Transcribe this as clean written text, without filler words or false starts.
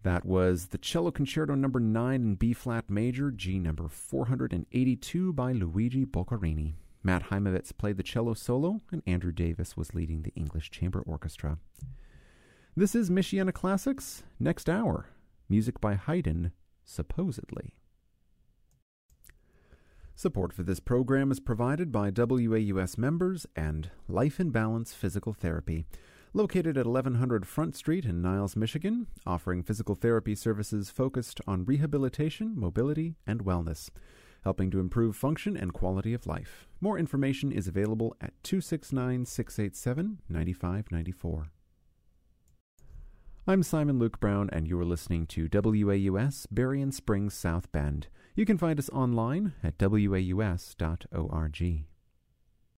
That was the Cello Concerto No. 9 in B-flat major, G number 482 by Luigi Boccherini. Matt Heimovitz played the cello solo, and Andrew Davis was leading the English Chamber Orchestra. This is Michiana Classics. Next hour, music by Haydn, supposedly. Support for this program is provided by WAUS members and Life in Balance Physical Therapy, located at 1100 Front Street in Niles, Michigan, offering physical therapy services focused on rehabilitation, mobility, and wellness, helping to improve function and quality of life. More information is available at 269-687-9594. I'm Simon Luke Brown, and you are listening to WAUS Berrien Springs South Bend. You can find us online at waus.org.